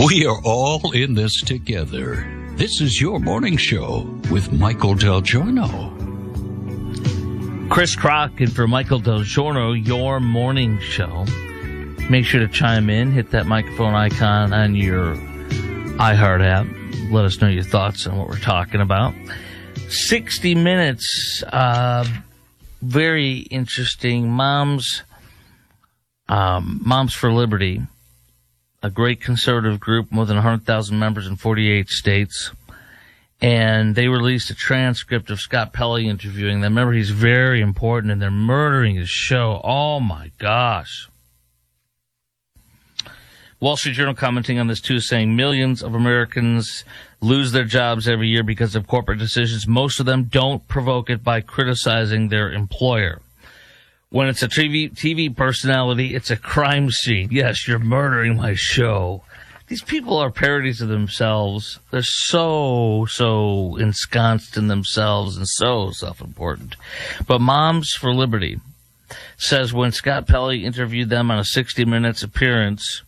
We are all in this together. This is your morning show with Michael Del Giorno. Chris Crock and for Michael Del Giorno, your morning show. Make sure to chime in, hit that microphone icon on your iHeart app. Let us know your thoughts on what we're talking about. 60 Minutes, very interesting. Moms for Liberty, a great conservative group, more than 100,000 members in 48 states. And they released a transcript of Scott Pelley interviewing them. Remember, he's very important, and they're murdering his show. Oh, my gosh. Wall Street Journal commenting on this, too, saying millions of Americans lose their jobs every year because of corporate decisions. Most of them don't provoke it by criticizing their employer. When it's a TV personality, it's a crime scene. Yes, you're murdering my show. These people are parodies of themselves. They're so ensconced in themselves and so self-important. But Moms for Liberty says when Scott Pelley interviewed them on a 60 Minutes appearance,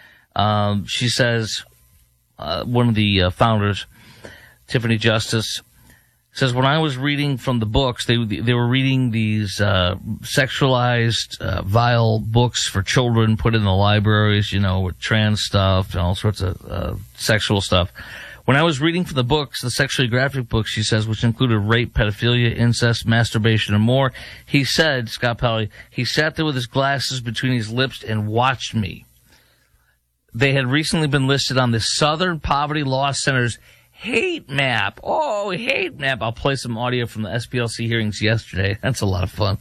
she says, one of the founders, Tiffany Justice, says, when I was reading from the books, they were reading these sexualized, vile books for children put in the libraries, with trans stuff and all sorts of sexual stuff. When I was reading from the books, the sexually graphic books, she says, which included rape, pedophilia, incest, masturbation, and more, he said, Scott Pelley, he sat there with his glasses between his lips and watched me. They had recently been listed on the Southern Poverty Law Center's hate map. Oh, hate map. I'll play some audio from the SPLC hearings yesterday. That's a lot of fun.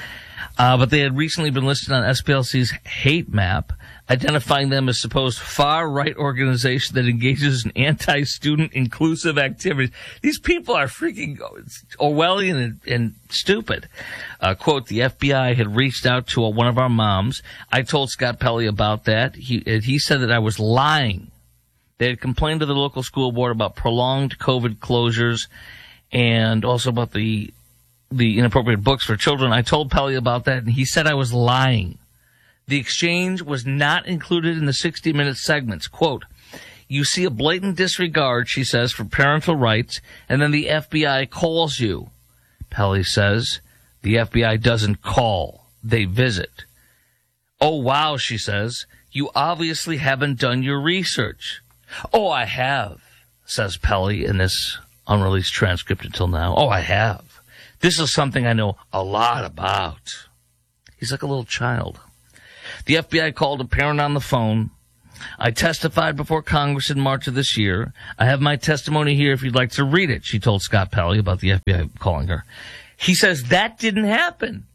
But they had recently been listed on SPLC's hate map, identifying them as supposed far-right organization that engages in anti-student inclusive activities. These people are freaking Orwellian and stupid. Quote, the FBI had reached out to one of our moms. I told Scott Pelley about that. He said that I was lying. They had complained to the local school board about prolonged COVID closures and also about the inappropriate books for children. I told Pelley about that, and he said I was lying. The exchange was not included in the 60 Minutes segments. Quote, you see a blatant disregard, she says, for parental rights, and then the FBI calls you. Pelley says, the FBI doesn't call. They visit. Oh, wow, she says, you obviously haven't done your research. Oh, I have, says Pelley in this unreleased transcript until now. Oh, I have. This is something I know a lot about. He's like a little child. The FBI called a parent on the phone. I testified before Congress in March of this year. I have my testimony here if you'd like to read it, she told Scott Pelley about the FBI calling her. He says that didn't happen.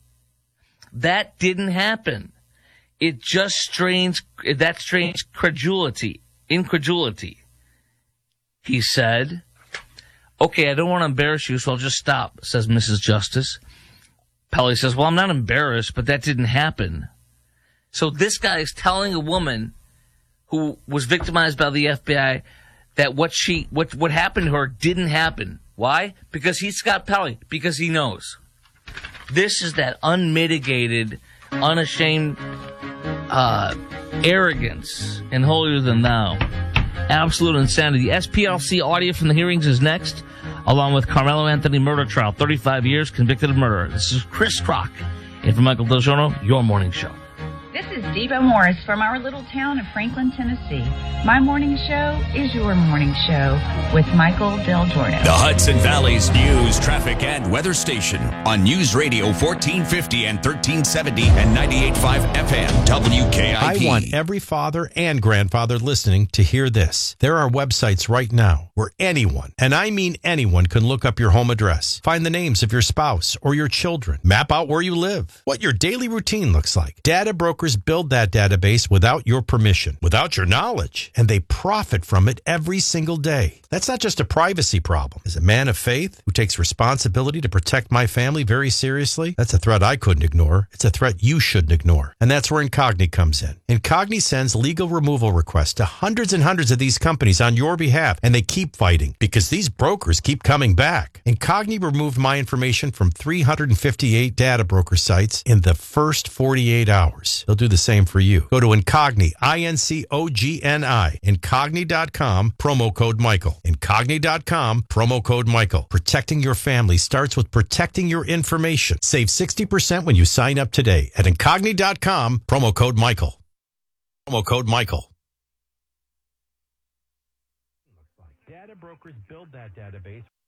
That didn't happen. It just strains incredulity. He said, okay, I don't want to embarrass you, so I'll just stop, says Mrs. Justice. Pelley says, well, I'm not embarrassed, but that didn't happen. So this guy is telling a woman who was victimized by the FBI that what happened to her didn't happen. Why? Because he's Scott Pelley. Because he knows. This is that unmitigated, unashamed arrogance and holier than thou. Absolute insanity. SPLC audio from the hearings is next, along with Carmelo Anthony murder trial, 35 years, convicted of murder. This is Chris Crock. And for Michael Del Giorno, your morning show. This is Debo Morris from our little town of Franklin, Tennessee. My morning show is your morning show with Michael Del Giorno. The Hudson Valley's news, traffic, and weather station on News Radio 1450 and 1370 and 98.5 FM WKIP. I want every father and grandfather listening to hear this. There are websites right now where anyone, and I mean anyone, can look up your home address, find the names of your spouse or your children, map out where you live, what your daily routine looks like. Data brokers build that database without your permission, without your knowledge, and they profit from it every single day. That's not just a privacy problem. As a man of faith who takes responsibility to protect my family very seriously, that's a threat I couldn't ignore. It's a threat you shouldn't ignore. And that's where Incogni comes in. Incogni sends legal removal requests to hundreds and hundreds of these companies on your behalf, and they keep fighting because these brokers keep coming back. Incogni removed my information from 358 data broker sites in the first 48 hours. They'll do the same for you. Go to Incogni, INCOGNI, Incogni.com, promo code Michael. Incogni.com, promo code Michael. Protecting your family starts with protecting your information. Save 60% when you sign up today at Incogni.com, promo code Michael. Promo code Michael. Data brokers build that database.